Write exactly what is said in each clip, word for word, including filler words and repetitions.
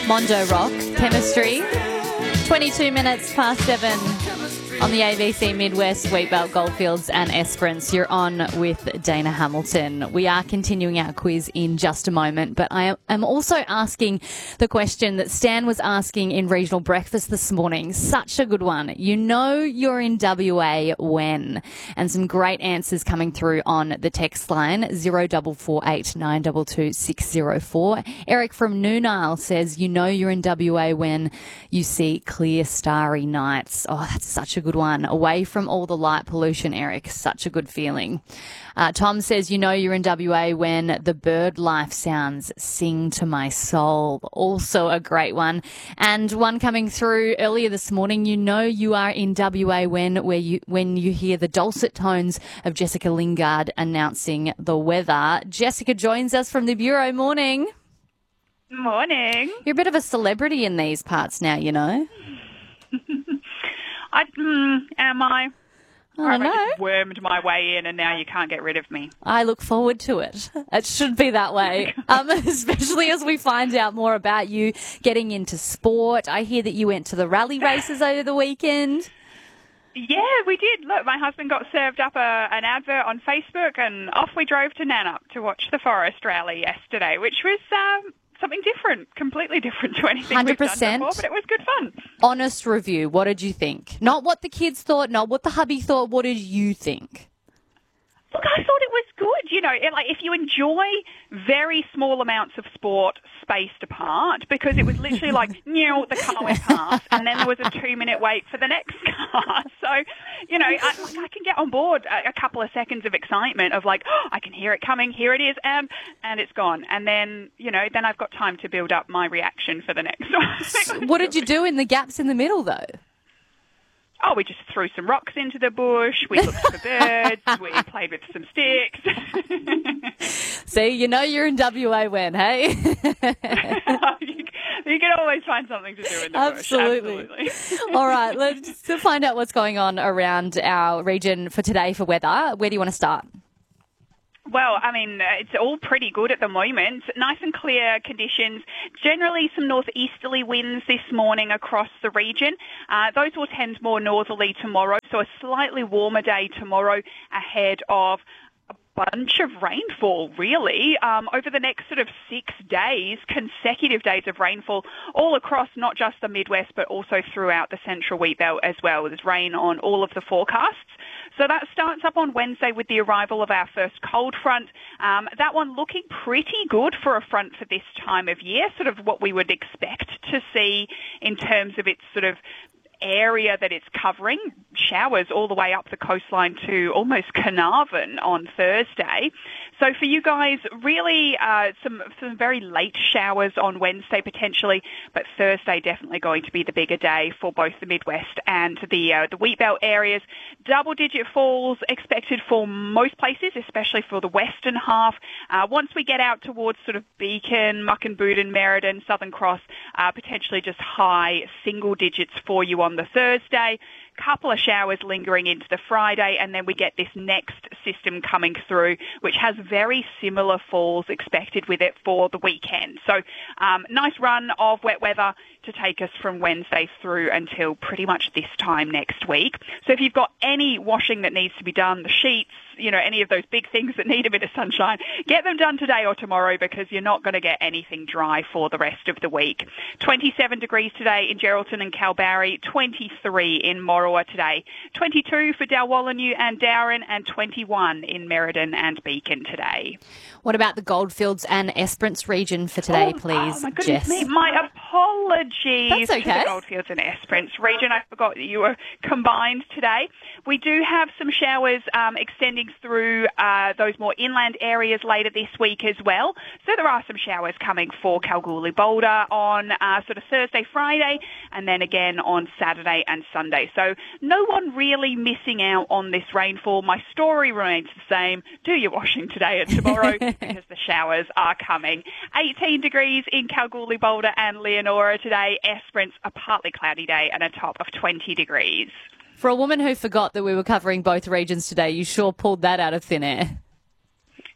Mondo Rock, Chemistry. twenty-two minutes past seven on the A B C Midwest, Wheatbelt, Goldfields and Esperance. You're on with Dana Hamilton. We are continuing our quiz in just a moment, but I am also asking the question that Stan was asking in Regional Breakfast this morning. Such a good one. You know you're in W A when? And some great answers coming through on the text line, zero four four eight nine two two six zero four. Eric from Noonile says, you know you're in W A when you see clear starry nights. Oh, that's such a good one. Away from all the light pollution, Eric. Such a good feeling. Uh, Tom says, you know you're in W A when the bird life sounds sing to my soul. Also a great one. And one coming through earlier this morning, you know you are in W A when where you when you hear the dulcet tones of Jessica Lingard announcing the weather. Jessica joins us from the Bureau. Morning. Morning. You're a bit of a celebrity in these parts now, you know. I, mm, am I? I Or have don't I know. just wormed my way in and now you can't get rid of me? I look forward to it. It should be that way, um, especially as we find out more about you getting into sport. I hear that you went to the rally races over the weekend. Yeah, we did. Look, my husband got served up a, an advert on Facebook and off we drove to Nannup to watch the Forest Rally yesterday, which was um, something different, completely different to anything one hundred we've percent. done before, but it was good fun. Honest review. What did you think? Not what the kids thought, not what the hubby thought. What did you think? Look, I thought it was good. You know, it- like if you enjoy very small amounts of sport spaced apart, because it was literally like, you know, the car went past, and then there was a two-minute wait for the next car. So, you know, I, like, I can get on board a, a couple of seconds of excitement of like, oh, I can hear it coming, here it is, and and it's gone. And then, you know, then I've got time to build up my reaction for the next one. What did you do in the gaps in the middle, though? Oh, we just threw some rocks into the bush. We looked for birds. We played with some sticks. See, you know you're in W A when, hey? you, you can always find something to do in the Absolutely. bush. Absolutely. All right, let's to find out what's going on around our region for today for weather. Where do you want to start? Well, I mean, uh, it's all pretty good at the moment. Nice and clear conditions. Generally some northeasterly winds this morning across the region. Uh, those will tend more northerly tomorrow, so a slightly warmer day tomorrow ahead of a bunch of rainfall, really, um, over the next sort of six days, consecutive days of rainfall all across not just the Midwest, but also throughout the central Wheatbelt as well. There's rain on all of the forecasts. So that starts up on Wednesday with the arrival of our first cold front. Um, that one looking pretty good for a front for this time of year, sort of what we would expect to see in terms of its sort of area that it's covering. Showers all the way up the coastline to almost Carnarvon on Thursday. So for you guys, really uh, some some very late showers on Wednesday potentially, but Thursday definitely going to be the bigger day for both the Midwest and the uh, the Wheatbelt areas. Double-digit falls expected for most places, especially for the western half. Uh, once we get out towards sort of Beacon, Muckenbudin, Merredin, Southern Cross, uh, potentially just high single digits for you on the Thursday. Couple of showers lingering into the Friday, and then we get this next system coming through, which has very similar falls expected with it for the weekend. So um, nice run of wet weather to take us from Wednesday through until pretty much this time next week. So if you've got any washing that needs to be done, the sheets, you know, any of those big things that need a bit of sunshine, get them done today or tomorrow, because you're not going to get anything dry for the rest of the week. twenty-seven degrees today in Geraldton and Kalbarri, twenty-three in Morawa today, twenty-two for Dalwallinu and Dowran, and twenty-one in Merredin and Beacon today. What about the Goldfields and Esperance region for today, oh, please, oh my goodness Jess? me. My apologies That's okay. to the Goldfields and Esperance region. I forgot that you were combined today. We do have some showers um, extending through uh, those more inland areas later this week as well. So there are some showers coming for Kalgoorlie Boulder on uh, sort of Thursday, Friday, and then again on Saturday and Sunday. So no one really missing out on this rainfall. My story remains the same. Do your washing today and tomorrow because the showers are coming. eighteen degrees in Kalgoorlie Boulder and Leonora today. Esperance, a partly cloudy day and a top of twenty degrees. For a woman who forgot that we were covering both regions today, you sure pulled that out of thin air.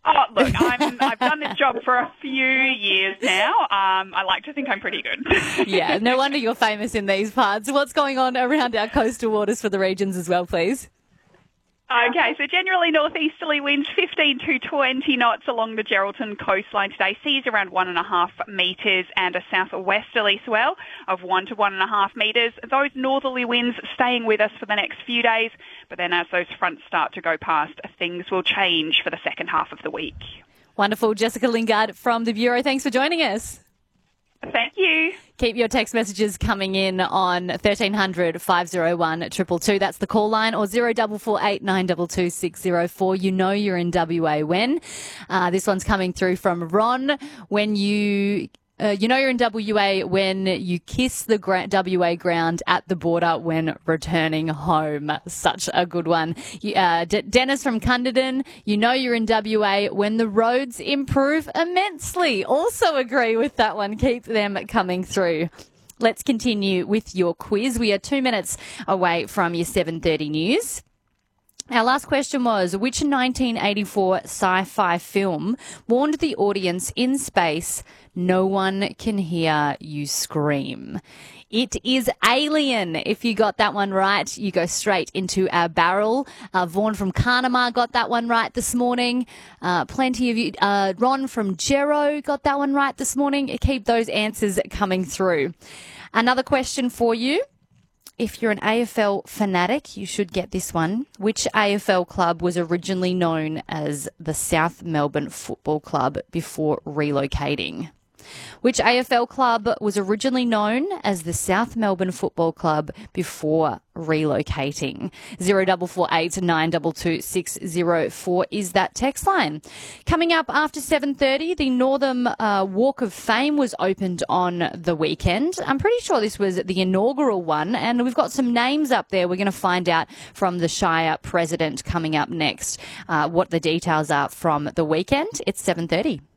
Oh, look, I'm, I've done this job for a few years now. Um, I like to think I'm pretty good. Yeah, no wonder you're famous in these parts. What's going on around our coastal waters for the regions as well, please? Okay, so generally northeasterly winds fifteen to twenty knots along the Geraldton coastline today. Seas around one and a half metres and a southwesterly swell of one to one and a half metres. Those northerly winds staying with us for the next few days, but then as those fronts start to go past, things will change for the second half of the week. Wonderful. Jessica Lingard from the Bureau. Thanks for joining us. Thank you. Keep your text messages coming in on thirteen hundred, five oh one, two two two. That's the call line, or zero four four eight, nine two two, six zero four. You know you're in W A when. Uh, this one's coming through from Ron. When you... Uh, you know you're in W A when you kiss the gra- W A ground at the border when returning home. Such a good one. You, uh, D- Dennis from Cunderdin, you know you're in W A when the roads improve immensely. Also agree with that one. Keep them coming through. Let's continue with your quiz. We are two minutes away from your seven thirty news. Our last question was, which nineteen eighty-four sci-fi film warned the audience in space, no one can hear you scream? It is Alien. If you got that one right, you go straight into our barrel. Uh, Vaughan from Carnamar got that one right this morning. Uh, plenty of you. Uh, Ron from Gero got that one right this morning. Keep those answers coming through. Another question for you. If you're an A F L fanatic, you should get this one. Which A F L club was originally known as the South Melbourne Football Club before relocating? Which A F L club was originally known as the South Melbourne Football Club before relocating? zero four four eight, nine two two, six zero four is that text line. Coming up after seven thirty, the Northam uh, Walk of Fame was opened on the weekend. I'm pretty sure this was the inaugural one, and we've got some names up there. We're going to find out from the Shire president coming up next uh, what the details are from the weekend. It's seven thirty.